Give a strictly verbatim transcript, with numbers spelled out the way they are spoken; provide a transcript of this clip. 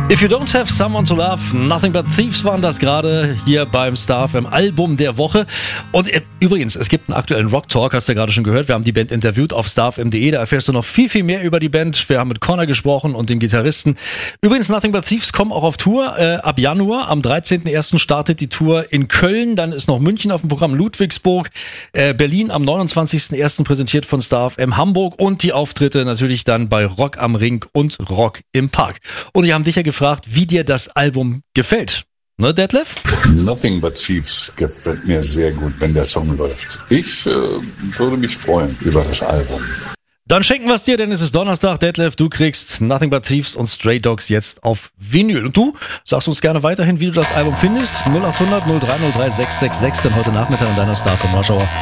If you don't have someone to love, Nothing But Thieves waren das gerade hier beim Star F M Album der Woche. Und äh, übrigens, es gibt einen aktuellen Rock Talk, hast du ja gerade schon gehört. Wir haben die Band interviewt auf star f m punkt de. Da erfährst du noch viel, viel mehr über die Band. Wir haben mit Connor gesprochen und dem Gitarristen. Übrigens, Nothing But Thieves kommen auch auf Tour äh, ab Januar. Am dreizehnten ersten startet die Tour in Köln. Dann ist noch München auf dem Programm, Ludwigsburg, äh, Berlin am neunundzwanzigsten ersten präsentiert von Star F M, Hamburg und die Auftritte natürlich dann bei Rock am Ring und Rock im Park. Und die haben dich ja gefragt, wie dir das Album gefällt. Ne, Detlef? Nothing But Thieves gefällt mir sehr gut, wenn der Song läuft. Ich äh, würde mich freuen über das Album. Dann schenken wir es dir, denn es ist Donnerstag. Detlef, du kriegst Nothing But Thieves und Stray Dogs jetzt auf Vinyl. Und du sagst uns gerne weiterhin, wie du das Album findest. null acht hundert null drei null drei sechs sechs sechs, denn heute Nachmittag in deiner Star von Rush Hour.